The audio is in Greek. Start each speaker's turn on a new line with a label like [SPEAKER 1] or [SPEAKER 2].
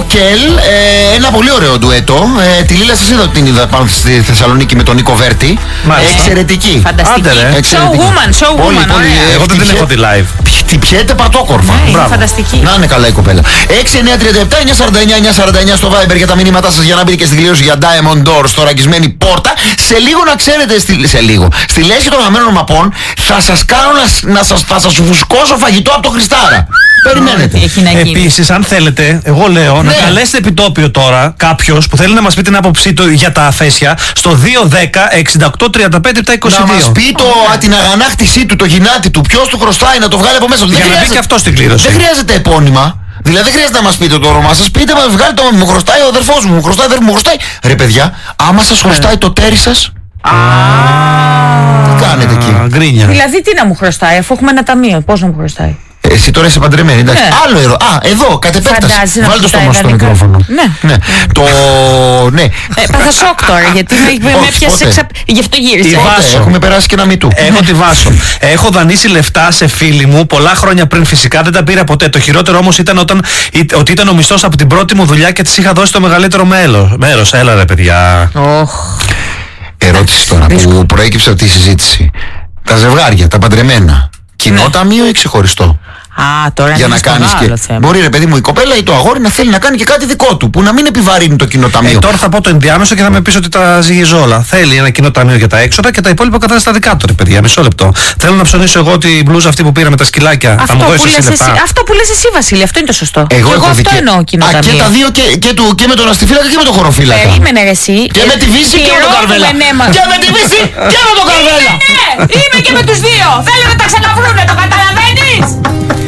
[SPEAKER 1] Κέλ, ένα πολύ ωραίο ντουέτο. Τη Λίλα σας είδα ότι την είδα πάνω στη Θεσσαλονίκη με τον Νίκο Βέρτη. Εξαιρετική.
[SPEAKER 2] Φανταστική. Show woman.
[SPEAKER 1] Εγώ δεν την έχω τη live. Τη πιέτε παρτόκορφα.
[SPEAKER 2] Είναι φανταστική.
[SPEAKER 1] Να είναι καλά η κοπέλα. 6-9-37-949-949 στο Viber για τα μηνύματά σας για να μπείτε και στην κλήρωση για Diamond Door στο ραγισμένη πόρτα. Σε λίγο να ξέρετε, στη λέσχη των χαμένων μαπών θα σας κάνω θα σας φουσκώσω φαγητό από το Χριστάρα. Περιμένετε.
[SPEAKER 3] Επίσης, αν θέλετε, εγώ λέω να καλέσετε επιτόπιο τώρα κάποιος που θέλει να μας πει την άποψή του για τα αφέσια στο 210-68-35-22.
[SPEAKER 1] Να μας πει την αγανάκτησή του, το γυνάτι του, ποιος του χρωστάει, να το βγάλει από μέσα του.
[SPEAKER 3] Για να μπει και αυτό στην κλήρωση.
[SPEAKER 1] Δεν χρειάζεται επώνυμα. Δηλαδή δεν χρειάζεται να μας πείτε το όνομά σας. Πείτε μας, βγάλετε μου χρωστάει ο αδερφός μου, μου χρωστάει. Ρε παιδιά, άμα σας χρωστάει το τέρι σας, τι κάνετε εκεί?
[SPEAKER 3] Γκρίνια.
[SPEAKER 2] Δηλαδή τι να μου χρωστάει, αφού έχουμε ένα ταμείο, πώς να μου χρωστάει?
[SPEAKER 1] Εσύ τώρα είσαι παντρεμένη, εντάξει. Άλλο ερώτημα. Εδώ, κατ' επέκταση. Βάλτε το στόμα στο μικρόφωνο.
[SPEAKER 2] Ναι.
[SPEAKER 1] Ναι.
[SPEAKER 2] Πάθα σοκ τώρα, γιατί με έπιασε γι' αυτό γύρισε.
[SPEAKER 1] Έχουμε περάσει και ένα μητού.
[SPEAKER 3] Έχω τη Βάσο. Έχω δανείσει λεφτά σε φίλη μου πολλά χρόνια πριν, φυσικά δεν τα πήρα ποτέ. Το χειρότερο όμως ήταν ότι ήταν ο μισθός από την πρώτη μου δουλειά και της είχα δώσει το μεγαλύτερο μέρος. Έλα ρε παιδιά.
[SPEAKER 1] Ερώτηση τώρα που προέκυψε από τη συζήτηση. Τα ζευγάρια, τα παντρεμένα, κοινό ταμείο ή ξεχωριστό?
[SPEAKER 2] Τώρα
[SPEAKER 1] για να κάνεις και. Μπορεί ρε παιδί μου η κοπέλα ή το αγόρι να θέλει να κάνει και κάτι δικό του που να μην επιβαρύνει το κοινό ταμείο.
[SPEAKER 3] Τώρα θα πω το ενδιάμεσο και θα με πεις ότι τα ζυγίζω όλα. Θέλει ένα κοινό ταμείο για τα έξοδα και τα υπόλοιπα κατά στα δικά του, ρε παιδιά. Μισό λεπτό. Θέλω να ψωνίσω εγώ την μπλούζα αυτή που πήρα με τα σκυλάκια. Θα μου δώσεις εσύ λεφτά.
[SPEAKER 2] Αυτό που λες εσύ, Βασίλη, αυτό είναι το σωστό.
[SPEAKER 1] Εγώ
[SPEAKER 2] αυτό εννοώ κοινό ταμείο.
[SPEAKER 1] Και τα δύο και με τον αστιφύλακα και με τον χωροφύλακα.
[SPEAKER 2] Περίμενε ρε εσύ.
[SPEAKER 1] Και με τη Βύση και με τον Καρβέλα. Και με τη Βύση και με τον Καρβέλα.
[SPEAKER 2] Είμαι και με τους δύο. Θέλουν να τα ξαναβρούνε, το καταλαβαίνεις?